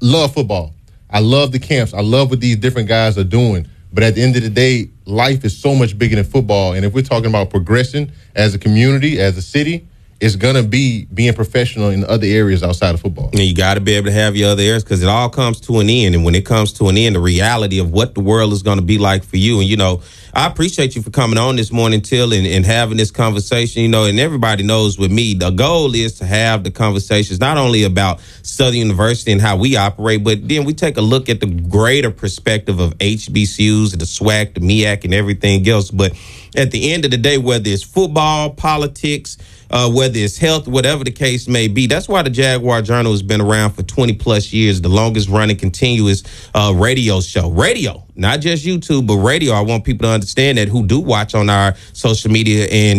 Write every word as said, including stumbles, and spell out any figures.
love football. I love the camps. I love what these different guys are doing. But at the end of the day, life is so much bigger than football. And if we're talking about progression as a community, as a city, it's going to be being professional in other areas outside of football. And you got to be able to have your other areas because it all comes to an end. And when it comes to an end, the reality of what the world is going to be like for you. And, you know, I appreciate you for coming on this morning, Till, and, and having this conversation, you know, and everybody knows with me, the goal is to have the conversations not only about Southern University and how we operate, but then we take a look at the greater perspective of H B C Us and the SWAC, the MEAC, and everything else. But at the end of the day, whether it's football, politics, uh, whether it's health, whatever the case may be, that's why the Jaguar Journal has been around for twenty plus years, the longest running continuous uh, radio show. Radio, not just YouTube, but radio. I want people to understand that who do watch on our social media and